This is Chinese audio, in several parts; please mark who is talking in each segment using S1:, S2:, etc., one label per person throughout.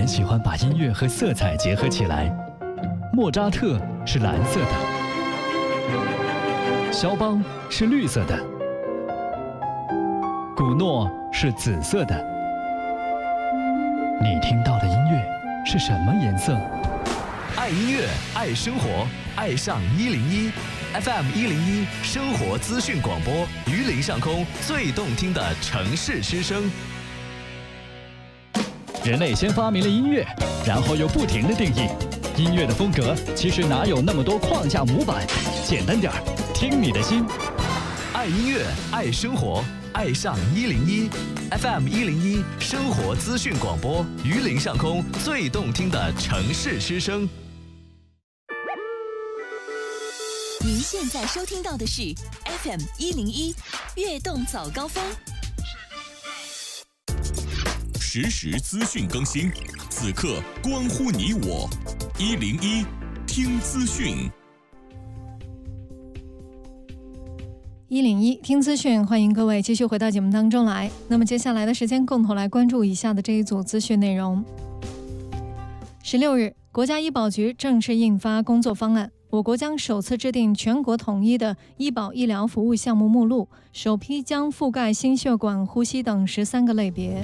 S1: 人喜欢把音乐和色彩结合起来。莫扎特是蓝色的，肖邦是绿色的，古诺是紫色的。你听到的音乐是什么颜色？
S2: 爱音乐，爱生活，爱上101 FM 101生活资讯广播，榆林上空最动听的城市之声。
S1: 人类先发明了音乐，然后又不停地定义音乐的风格。其实哪有那么多框架模板？简单点儿，听你的心。
S2: 爱音乐，爱生活，爱上101 FM 101生活资讯广播，榆林上空最动听的城市之声。
S3: 您现在收听到的是 FM 101悦动早高峰，
S4: 实时资讯更新，此刻关乎你我。101听资讯。
S5: 101听资讯，欢迎各位继续回到节目当中来。那么接下来的时间，共同来关注以下的这一组资讯内容。16日，国家医保局正式印发工作方案，我国将首次制定全国统一的医保医疗服务项目目录，首批将覆盖心血管、呼吸等13个类别。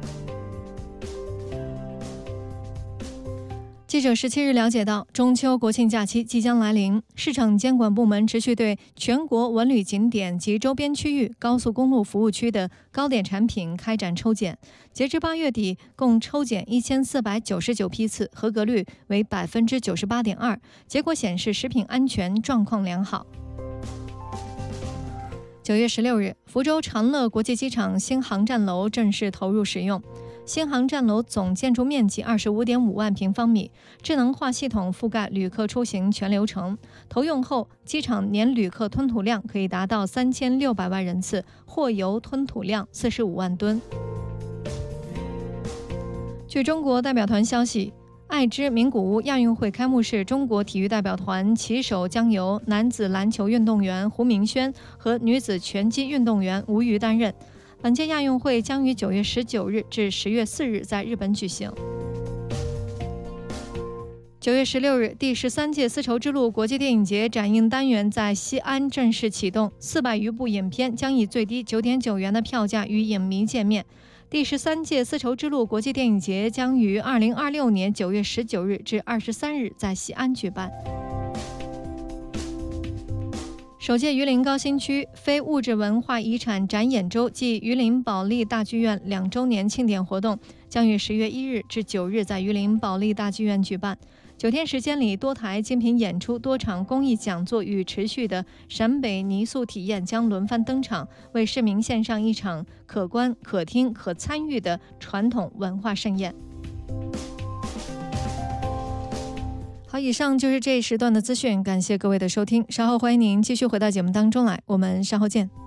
S5: 记者17日了解到，中秋国庆假期即将来临，市场监管部门持续对全国文旅景点及周边区域、高速公路服务区的糕点产品开展抽检。截至8月底，共抽检1499批次，合格率为98.2%。结果显示，食品安全状况良好。9月16日，福州长乐国际机场新航站楼正式投入使用。新航站楼总建筑面积25.5万平方米，智能化系统覆盖旅客出行全流程。投用后，机场年旅客吞吐量可以达到3600万人次，货邮吞吐量45万吨。据中国代表团消息，爱知名古屋亚运会开幕式，中国体育代表团旗手将由男子篮球运动员胡明轩和女子拳击运动员吴瑜担任。本届亚运会将于9月19日至10月4日在日本举行。9月16日，第13届丝绸之路国际电影节展映单元在西安正式启动，400余部影片将以最低9.9元的票价与影迷见面。第13届丝绸之路国际电影节将于2026年9月19日至23日在西安举办。首届榆林高新区非物质文化遗产展演周暨榆林保利大剧院2周年庆典活动将于10月1日至9日在榆林保利大剧院举办。9天时间里，多台精品演出、多场公益讲座与持续的陕北泥塑体验将轮番登场，为市民献上一场可观、可听、可参与的传统文化盛宴。好，以上就是这一时段的资讯，感谢各位的收听，稍后欢迎您继续回到节目当中来，我们稍后见。